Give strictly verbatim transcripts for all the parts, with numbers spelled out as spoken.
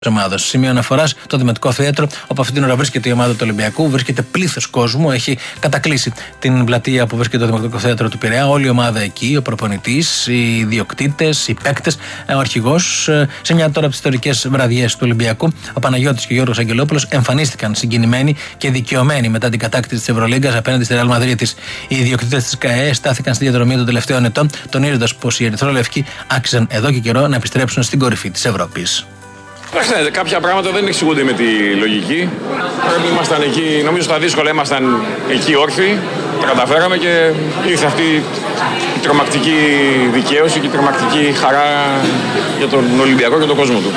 ομάδα. Σημείο αναφορά το Δημοτικό Θέατρο, όπου αυτή την ώρα βρίσκεται η ομάδα του Ολυμπιακού. Βρίσκεται πλήθος κόσμου. Έχει κατακλείσει την πλατεία που βρίσκεται το Δημοτικό Θέατρο του Πειραιά. Όλη η ομάδα εκεί, ο προπονητής, οι ιδιοκτήτες, οι παίκτες, ο αρχηγός. Σε μια τώρα από τις ιστορικές βραδιές του Ολυμπιακού, ο Παναγιώτης και ο Γιώργος Αγγελόπουλος εμφανίστηκαν συγκινημένοι και δικαιωμένοι μετά την κατάκτηση της Ευρωλίγκας απέναντι στη Ρεάλ Μαδρίτης. Οι ιδιοκτήτες της ΚΑΕ στάθηκαν στη διαδρομή των τελευταίων ετών, τονίζοντας πως οι ερυθρόλευκοι άξιζαν εδώ και καιρό να επιστρέψουν στην κορυφή της Ευρώπης. Ναι, κάποια πράγματα δεν εξηγούνται με τη λογική. Πρέπει ήμασταν εκεί, νομίζω στα δύσκολα ήμασταν εκεί όρθιοι. Τα καταφέραμε και ήρθε αυτή η τρομακτική δικαίωση και η τρομακτική χαρά για τον Ολυμπιακό και τον κόσμο του.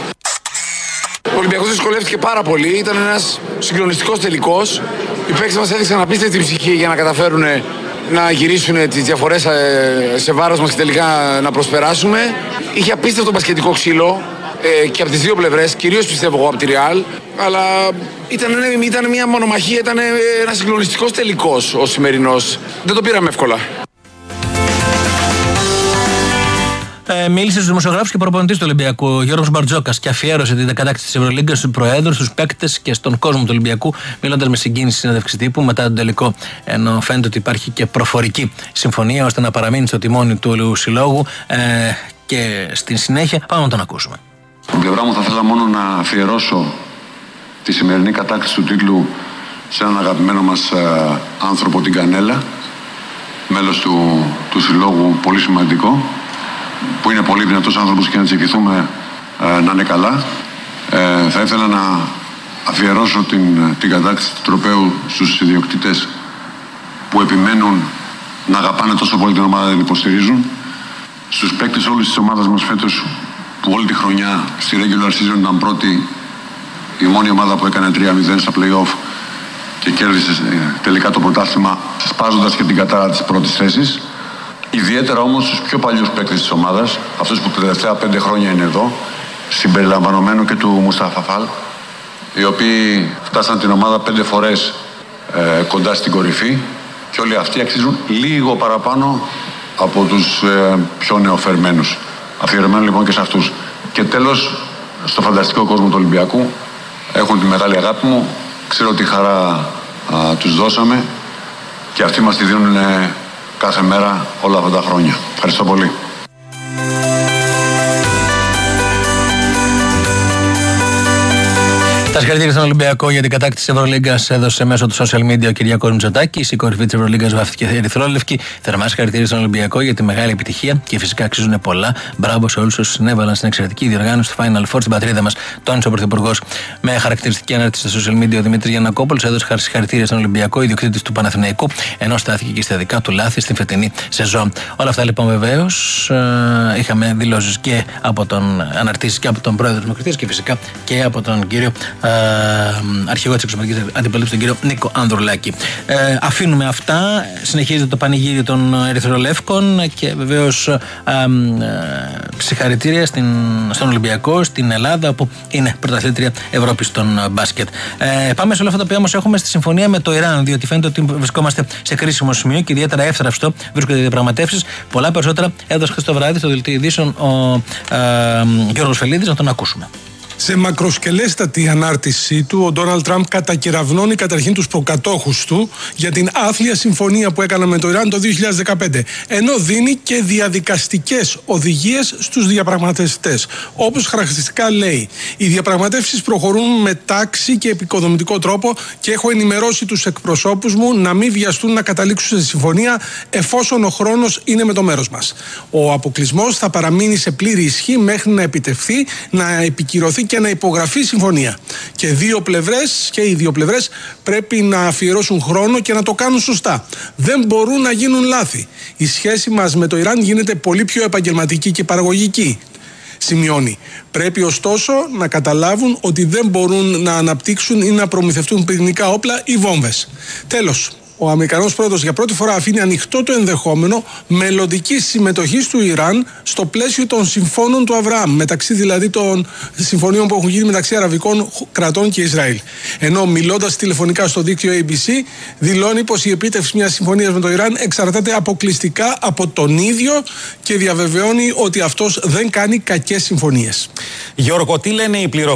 Ο Ολυμπιακός δυσκολεύτηκε πάρα πολύ. Ήταν ένας συγκλονιστικός τελικός. Οι παίκτες μας έδειξαν απίστευτη ψυχή για να καταφέρουν να γυρίσουν τις διαφορές σε βάρος μας και τελικά να προσπεράσουμε. Είχε απίστευτο μπασκετικό ξύλο. Ε, και από τις δύο πλευρές, κυρίως πιστεύω εγώ από τη Real, αλλά ήταν, ήταν μια μονομαχία, ήταν ένας συγκλονιστικός τελικός ο σημερινός. Δεν το πήραμε εύκολα. Ε, μίλησε στους δημοσιογράφους και προπονητής του Ολυμπιακού, ο Γιώργος Μπαρτζόκας, και αφιέρωσε την κατάκτηση της Ευρωλίγκας στους προέδρους, στους παίκτες και στον κόσμο του Ολυμπιακού, μιλώντας με συγκίνηση συνέντευξη τύπου μετά τον τελικό. Ενώ φαίνεται ότι υπάρχει και προφορική συμφωνία ώστε να παραμείνει στο τιμόνι του συλλόγου. Ε, και στη συνέχεια πάμε να τον ακούσουμε. Από την πλευρά μου θα ήθελα μόνο να αφιερώσω τη σημερινή κατάκτηση του τίτλου σε έναν αγαπημένο μας ε, άνθρωπο, την Κανέλα, μέλος του, του συλλόγου, πολύ σημαντικό, που είναι πολύ δυνατός άνθρωπος και να της ευχηθούμε ε, να είναι καλά. Ε, θα ήθελα να αφιερώσω την, την κατάκτηση του τροπαίου στους ιδιοκτήτες που επιμένουν να αγαπάνε τόσο πολύ την ομάδα, την υποστηρίζουν, στους παίκτες όλης της ομάδας μας φέτος, που όλη τη χρονιά στη regular season ήταν πρώτη, η μόνη ομάδα που έκανε τρία μηδέν στα play-off και κέρδισε τελικά το πρωτάθλημα, σπάζοντας και την κατάρα της πρώτης θέσης. Ιδιαίτερα όμως στους πιο παλιούς παίκτες της ομάδας, αυτούς που τα τελευταία πέντε χρόνια είναι εδώ, συμπεριλαμβανομένου και του Μουστάφα Φαλ, οι οποίοι φτάσαν την ομάδα πέντε φορές ε, κοντά στην κορυφή, και όλοι αυτοί αξίζουν λίγο παραπάνω από τους ε, πιο νεοφερμένους. Αφιερωμένο λοιπόν και σε αυτούς. Και τέλος, στο φανταστικό κόσμο του Ολυμπιακού, έχουν τη μεγάλη αγάπη μου, ξέρω τι χαρά α, τους δώσαμε και αυτοί μας τη δίνουν ε, κάθε μέρα όλα αυτά τα χρόνια. Ευχαριστώ πολύ. Τα συγχαρητήρια στον Ολυμπιακό για την κατάκτηση της Ευρωλίγκας έδωσε μέσω του social media ο Κυριάκος Μητσοτάκης. Η κορυφή της Ευρωλίγκας βάφτηκε ερυθρόλευκη. Θερμά συγχαρητήρια στον Ολυμπιακό για τη μεγάλη επιτυχία και φυσικά αξίζουν πολλά. Μπράβο σε όλους όσους συνέβαλαν στην εξαιρετική διοργάνωση του Final Four στην πατρίδα μας, τόνισε ο Πρωθυπουργός. Με χαρακτηριστική ανάρτηση στα social media, ο Δημήτρης Γιαννακόπουλος έδωσε συγχαρητήρια στον Ολυμπιακό, ιδιοκτήτης του Παναθηναϊκού, ενώ στάθηκε και στα δικά του λάθη στην φετινή σεζόν. Όλα αυτά λοιπόν βεβαίως ε, είχαμε δηλώσεις και από τον αναρτήσεις και από τον πρόεδρο της Δημοκρατίας και φυσικά και από τον κύριο αρχηγό της εξωματικής αντιπολίτευσης, τον κύριο Νίκο Ανδρουλάκη. Ε, αφήνουμε αυτά. Συνεχίζεται το πανηγύρι των ερυθρολεύκων και βεβαίως ε, ε, συγχαρητήρια στην, στον Ολυμπιακό, στην Ελλάδα, που είναι πρωταθλήτρια Ευρώπης στον μπάσκετ. Ε, πάμε σε όλα αυτά τα οποία όμως έχουμε στη συμφωνία με το Ιράν, διότι φαίνεται ότι βρισκόμαστε σε κρίσιμο σημείο και ιδιαίτερα εύθραυστο βρίσκονται οι διαπραγματεύσεις. Πολλά περισσότερα έδωσε χθες το βράδυ στο δελτίο ειδήσεων ο ε, Γιώργος Φελίδης, να τον ακούσουμε. Σε μακροσκελέστατη ανάρτησή του, ο Ντόναλντ Τραμπ κατακεραυνώνει καταρχήν τους προκατόχους του για την άθλια συμφωνία που έκανα με το Ιράν το δύο χιλιάδες δεκαπέντε, ενώ δίνει και διαδικαστικές οδηγίες στους διαπραγματευτές. Όπως χαρακτηριστικά λέει, οι διαπραγματεύσεις προχωρούν με τάξη και επικοδομητικό τρόπο και έχω ενημερώσει τους εκπροσώπους μου να μην βιαστούν να καταλήξουν σε συμφωνία εφόσον ο χρόνος είναι με το μέρος μας. Ο αποκλεισμός θα παραμείνει σε πλήρη ισχύ μέχρι να επιτευχθεί, να επικυρωθεί και να υπογραφεί συμφωνία. Και δύο πλευρές και οι δύο πλευρές πρέπει να αφιερώσουν χρόνο και να το κάνουν σωστά. Δεν μπορούν να γίνουν λάθη. Η σχέση μας με το Ιράν γίνεται πολύ πιο επαγγελματική και παραγωγική, σημειώνει. Πρέπει ωστόσο να καταλάβουν ότι δεν μπορούν να αναπτύξουν ή να προμηθευτούν πυρηνικά όπλα ή βόμβες. Τέλος, Ο Αμερικανός πρόεδρος για πρώτη φορά αφήνει ανοιχτό το ενδεχόμενο μελλοντικής συμμετοχής του Ιράν στο πλαίσιο των συμφώνων του Αβραάμ, μεταξύ δηλαδή των συμφωνίων που έχουν γίνει μεταξύ αραβικών κρατών και Ισραήλ. Ενώ μιλώντας τηλεφωνικά στο δίκτυο έι μπι σι, δηλώνει πως η επίτευξη μιας συμφωνίας με το Ιράν εξαρτάται αποκλειστικά από τον ίδιο και διαβεβαιώνει ότι αυτός δεν κάνει κακές συμφωνίες. Γιώργο, τι λένε οι πληροφορίες